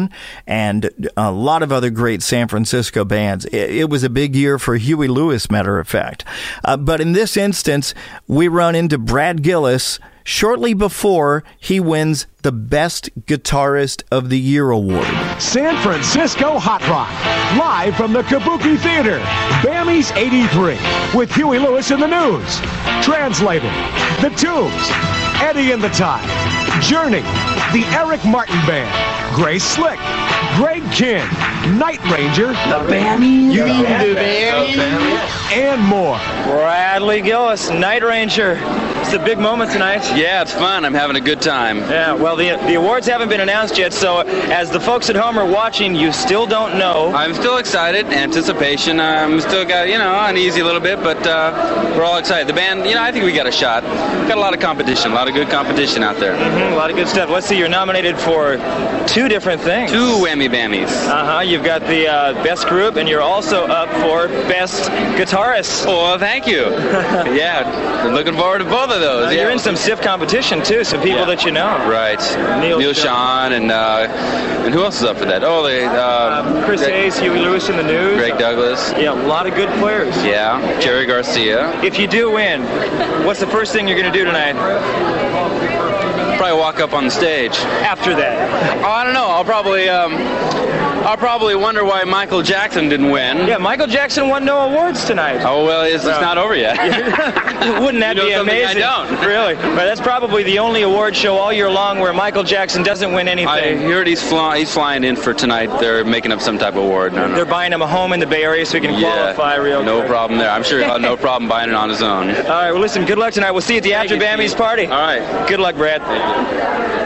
Mountain, and a lot of other great San Francisco bands. It was a big year for Huey Lewis, matter of fact. But in this instance, we run into Brad Gillis shortly before he wins the Best Guitarist of the Year award. San Francisco Hot Rock, live from the Kabuki Theater, Bammy's 83, with Huey Lewis in the news. Translated, The Tubes, Eddie and the Tide, Journey, the Eric Martin Band, Grace Slick, Greg Kinn, Night Ranger, the Bammies, you mean the Bammies, and more. Bradley Gillis, Night Ranger. It's a big moment tonight. Yeah, it's fun. I'm having a good time. Yeah, well, the awards haven't been announced yet, so as the folks at home are watching, you still don't know. I'm still excited. Anticipation. I'm still got, uneasy a little bit, but we're all excited. The band, I think we got a shot. Got a lot of competition, a lot of good competition out there. A lot of good stuff. Let's see, you're nominated for 2 different things. 2 Whammy Bammies. You've got the Best Group, and you're also up for Best Guitarist. Oh, thank you. Yeah, I'm looking forward to both of those. You're in some stiff competition, too, some people that you know. Right. Neil Schon, and who else is up for that? Oh, Chris Hayes, Huey Lewis in the news. Greg Douglas. Yeah, a lot of good players. Yeah, Jerry Garcia. If you do win, what's the first thing you're going to do tonight? Probably walk up on the stage. After that? Oh, I don't know. I'll probably wonder why Michael Jackson didn't win. Yeah, Michael Jackson won no awards tonight. Oh, well, it's not over yet. Wouldn't that be amazing? I don't. Really? But that's probably the only award show all year long where Michael Jackson doesn't win anything. I heard he's flying in for tonight. They're making up some type of award. They're buying him a home in the Bay Area so he can qualify real quick. No problem there. I'm sure he'll have no problem buying it on his own. All right, well, listen, good luck tonight. We'll see you at the After Bammies party. All right. Good luck, Brad. Thank you.